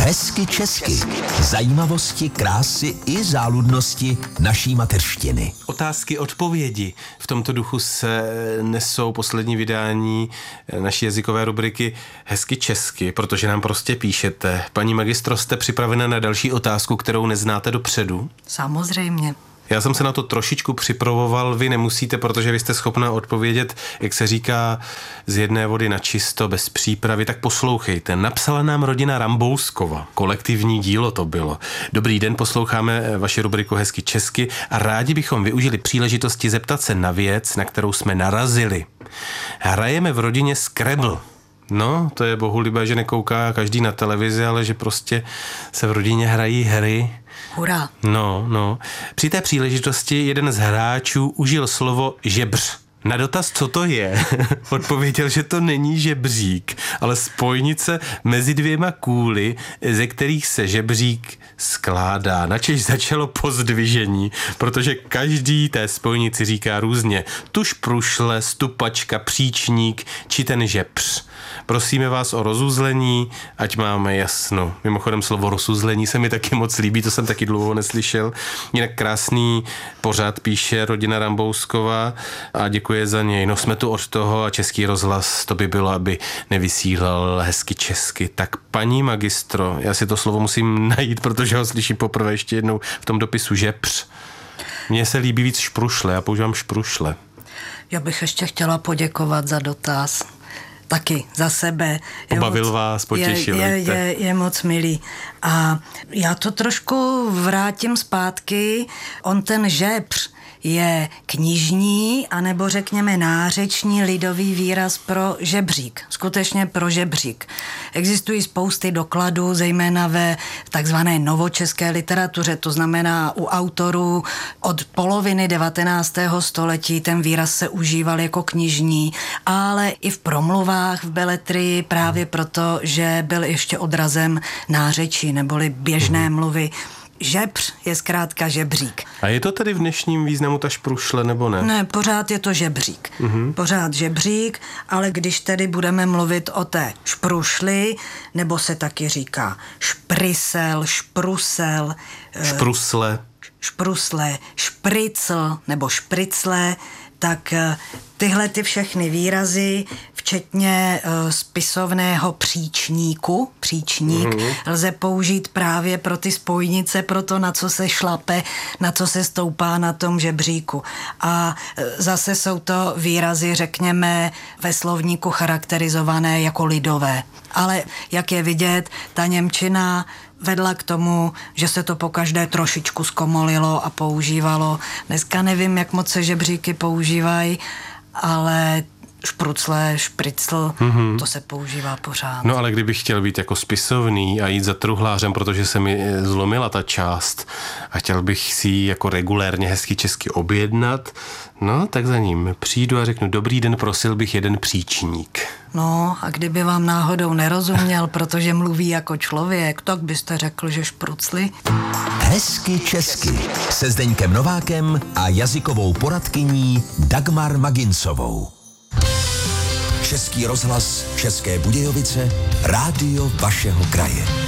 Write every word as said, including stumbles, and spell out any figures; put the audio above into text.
Hezky česky. Zajímavosti, krásy i záludnosti naší mateřštiny. Otázky, odpovědi. V tomto duchu se nesou poslední vydání naší jazykové rubriky Hezky česky, protože nám prostě píšete. Paní magistro, jste připravena na další otázku, kterou neznáte dopředu? Samozřejmě. Já jsem se na to trošičku připravoval, vy nemusíte, protože vy jste schopná odpovědět, jak se říká, z jedné vody na čisto, bez přípravy. Tak poslouchejte. Napsala nám rodina Rambouskova. Kolektivní dílo to bylo. Dobrý den, posloucháme vaši rubriku Hezky česky a rádi bychom využili příležitosti zeptat se na věc, na kterou jsme narazili. Hrajeme v rodině Scrabble. No, to je bohulibé, že nekouká každý na televizi, ale že prostě se v rodině hrají hry. Hurá. No, no. Při té příležitosti jeden z hráčů užil slovo žebř. Na dotaz, co to je, odpověděl, že to není žebřík, ale spojnice mezi dvěma kůly, ze kterých se žebřík skládá. Načež začalo pozdvižení, protože každý té spojnici říká různě. Tuž prušle, stupačka, příčník či ten žebř. Prosíme vás o rozuzlení, ať máme jasno. Mimochodem slovo rozuzlení se mi taky moc líbí, to jsem taky dlouho neslyšel. Jinak krásný pořad píše rodina Rambouskova a děkuje za něj. No jsme tu od toho a Český rozhlas, to by bylo, aby nevysílal hezky česky. Tak paní magistro, já si to slovo musím najít, protože ho slyším poprvé ještě jednou v tom dopisu žebř. Mně se líbí víc šprušle, já používám šprušle. Já bych ještě chtěla poděkovat za dotaz. Taky za sebe. Pobavil vás, potěšil. Je, je, je, je moc milý. A já to trošku vrátím zpátky. On ten žebř je knižní, anebo řekněme nářeční lidový výraz pro žebřík. Skutečně pro žebřík. Existují spousty dokladů, zejména ve takzvané novočeské literatuře, to znamená u autorů od poloviny devatenáctého století ten výraz se užíval jako knižní, ale i v promluvách v beletrii právě proto, že byl ještě odrazem nářečí neboli běžné mluvy. Žebř je zkrátka žebřík. A je to tedy v dnešním významu ta šprušle, nebo ne? Ne, pořád je to žebřík. Uh-huh. Pořád žebřík, ale když tedy budeme mluvit o té šprušli, nebo se taky říká šprysel, šprusel, šprusle, šprusle, špricl nebo špricle, tak tyhle ty všechny výrazy, včetně uh, spisovného příčníku, příčník, mm-hmm. lze použít právě pro ty spojnice, pro to, na co se šlape, na co se stoupá na tom žebříku. A uh, zase jsou to výrazy, řekněme, ve slovníku charakterizované jako lidové. Ale jak je vidět, ta němčina vedla k tomu, že se to pokaždé trošičku zkomolilo a používalo. Dneska nevím, jak moc se žebříky používají, ale šprucle, špricl, mm-hmm. to se používá pořád. No ale kdybych chtěl být jako spisovný a jít za truhlářem, protože se mi zlomila ta část a chtěl bych si ji jako regulérně hezky česky objednat, no tak za ním přijdu a řeknu, dobrý den, prosil bych jeden příčník. No a kdyby vám náhodou nerozuměl, protože mluví jako člověk, tak byste řekl, že šprucli. Hezky česky se Zdeňkem Novákem a jazykovou poradkyní Dagmar Magincovou. Český rozhlas České Budějovice, rádio vašeho kraje.